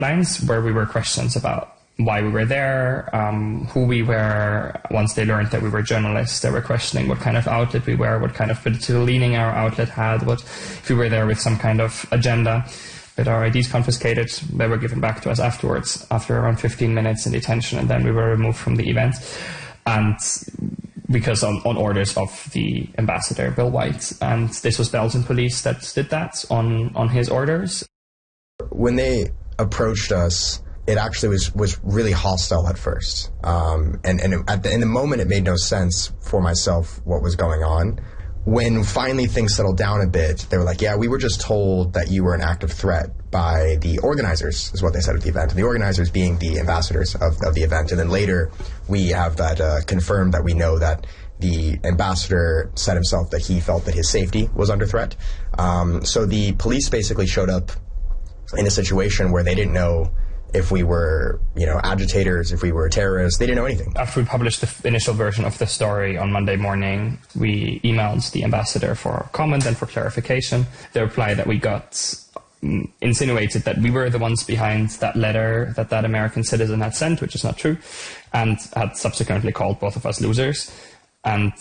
lines where we were questions about why we were there, who we were. Once they learned that we were journalists, they were questioning what kind of outlet we were, what kind of political leaning our outlet had, what if we were there with some kind of agenda. With our IDs confiscated, they were given back to us afterwards, after around 15 minutes in detention, and then we were removed from the event. And because on orders of the ambassador, Bill White, and this was Belgian police that did that on his orders. When they approached us, it actually was really hostile at first. In the moment, it made no sense for myself what was going on. When finally things settled down a bit, they were like, yeah, we were just told that you were an active threat by the organizers, is what they said at the event. And the organizers being the ambassadors of the event. And then later, we have that confirmed that we know that the ambassador said himself that he felt that his safety was under threat. So the police basically showed up in a situation where they didn't know if we were, agitators, if we were terrorists. They didn't know anything. After we published the initial version of the story on Monday morning, we emailed the ambassador for comment and for clarification. The reply that we got insinuated that we were the ones behind that letter that American citizen had sent, which is not true, and had subsequently called both of us losers. And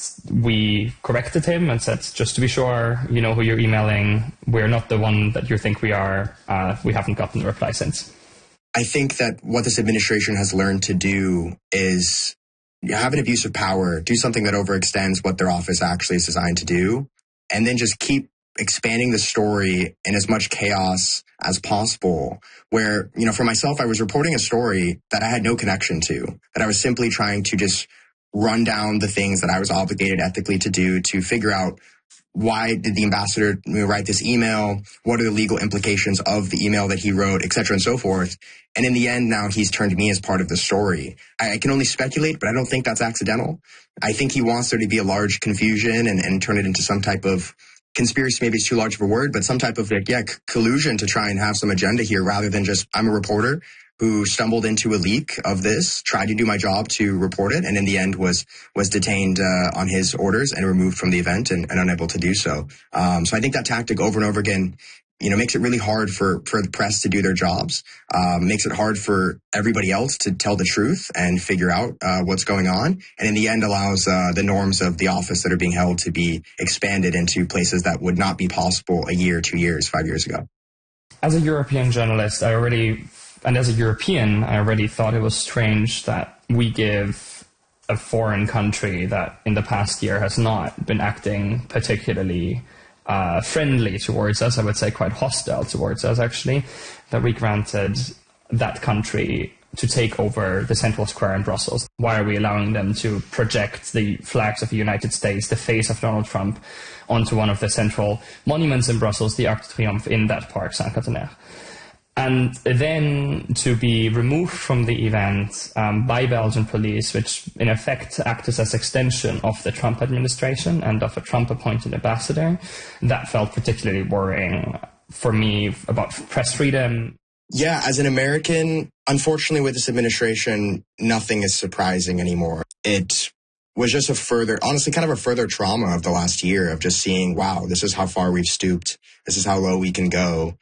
we corrected him and said, just to be sure, you know who you're emailing. We're not the one that you think we are. We haven't gotten a reply since. I think that what this administration has learned to do is have an abuse of power, do something that overextends what their office actually is designed to do, and then just keep expanding the story in as much chaos as possible. Where, for myself, I was reporting a story that I had no connection to, that I was simply trying to just run down the things that I was obligated ethically to do to figure out why did the ambassador write this email? What are the legal implications of the email that he wrote, et cetera, and so forth? And in the end, now he's turned me as part of the story. I can only speculate, but I don't think that's accidental. I think he wants there to be a large confusion and turn it into some type of conspiracy. Maybe it's too large of a word, but some type of collusion to try and have some agenda here rather than just, I'm a reporter who stumbled into a leak of this, tried to do my job to report it, and in the end was detained on his orders and removed from the event and unable to do so. So I think that tactic over and over again, makes it really hard for the press to do their jobs, makes it hard for everybody else to tell the truth and figure out what's going on, and in the end allows the norms of the office that are being held to be expanded into places that would not be possible a year, 2 years, 5 years ago. As a European journalist, and as a European, I already thought it was strange that we give a foreign country that in the past year has not been acting particularly friendly towards us, I would say quite hostile towards us actually, that we granted that country to take over the central square in Brussels. Why are we allowing them to project the flags of the United States, the face of Donald Trump, onto one of the central monuments in Brussels, the Arc de Triomphe in that park, Saint-Catenaire? And then to be removed from the event by Belgian police, which in effect acted as extension of the Trump administration and of a Trump-appointed ambassador, that felt particularly worrying for me about press freedom. Yeah, as an American, unfortunately with this administration, nothing is surprising anymore. It was just honestly kind of a further trauma of the last year of just seeing, wow, this is how far we've stooped. This is how low we can go.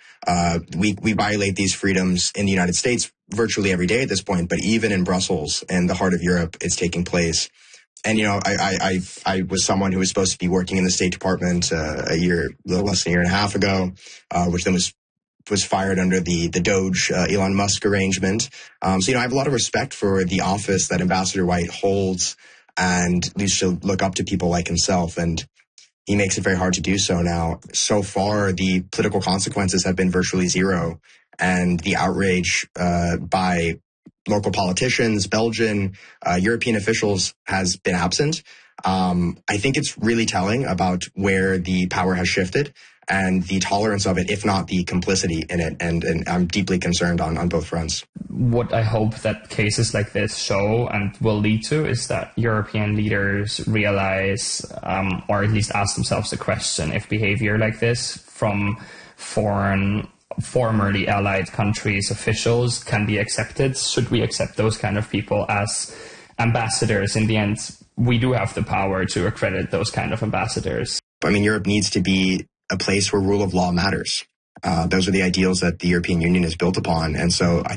We violate these freedoms in the United States virtually every day at this point, but even in Brussels and the heart of Europe, it's taking place. And, I was someone who was supposed to be working in the State Department a little less than a year and a half ago, which then was fired under the Doge Elon Musk arrangement. So, I have a lot of respect for the office that Ambassador White holds, and at least to look up to people like himself. And he makes it very hard to do so now. So far, the political consequences have been virtually zero. And the outrage by local politicians, Belgian, European officials has been absent. I think it's really telling about where the power has shifted and the tolerance of it, if not the complicity in it. And I'm deeply concerned on both fronts. What I hope that cases like this show and will lead to is that European leaders realize, or at least ask themselves the question, if behavior like this from formerly allied countries' officials can be accepted. Should we accept those kind of people as ambassadors? In the end, we do have the power to accredit those kind of ambassadors. Europe needs to be a place where rule of law matters. Those are the ideals that the European Union is built upon. And so I